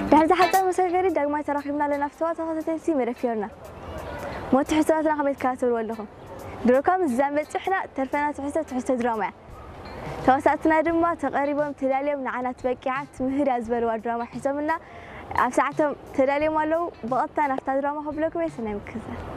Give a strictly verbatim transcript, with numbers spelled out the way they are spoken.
دحر حتى مسجري دغما تراخبنا لنا فتوى تخصصي مرفيرنا موت حساباتنا خميت كاتب ولهم دروكم الزنبت احنا ترفنا تحسب تحسب دراما توسعتنا دما تقريبا تلاليم نعنا تبقيعات مهر ازبروا دراما حسابنا اب ساعتهم تلاليم والو بقطع نفتا دراما هبلكم يسنى مكذا